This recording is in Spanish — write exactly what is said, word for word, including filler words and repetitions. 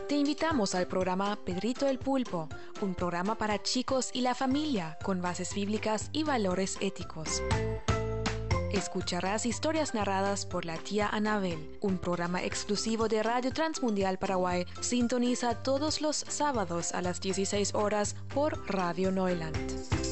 Te invitamos al programa Pedrito el Pulpo, un programa para chicos y la familia con bases bíblicas y valores éticos. Escucharás historias narradas por la tía Anabel, un programa exclusivo de Radio Transmundial Paraguay. Sintoniza todos los sábados a las dieciséis horas por Radio Neuland.